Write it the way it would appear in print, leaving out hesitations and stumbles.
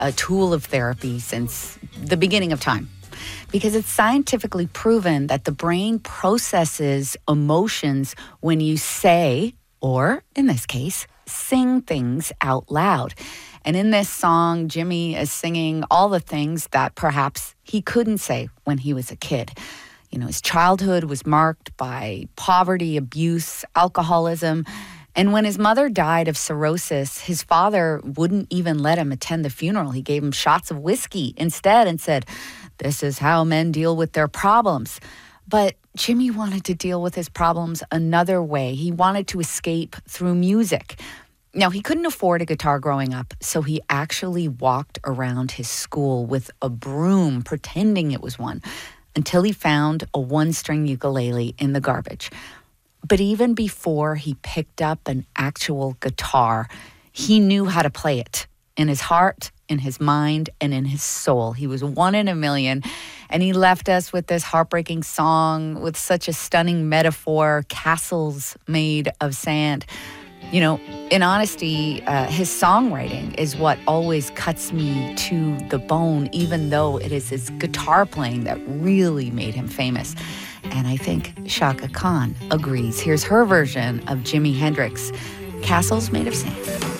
a tool of therapy since the beginning of time. Because it's scientifically proven that the brain processes emotions when you say, or in this case, sing things out loud. And in this song, Jimmy is singing all the things that perhaps he couldn't say when he was a kid. You know, his childhood was marked by poverty, abuse, alcoholism. And when his mother died of cirrhosis, his father wouldn't even let him attend the funeral. He gave him shots of whiskey instead and said, "This is how men deal with their problems." But Jimmy wanted to deal with his problems another way. He wanted to escape through music. Now, he couldn't afford a guitar growing up, so he actually walked around his school with a broom, pretending it was one, until he found a one-string ukulele in the garbage. But even before he picked up an actual guitar, he knew how to play it. In his heart, in his mind, and in his soul. He was one in a million, and he left us with this heartbreaking song with such a stunning metaphor, castles made of sand. You know, in honesty, his songwriting is what always cuts me to the bone, even though it is his guitar playing that really made him famous. And I think Chaka Khan agrees. Here's her version of Jimi Hendrix, Castles Made of Sand.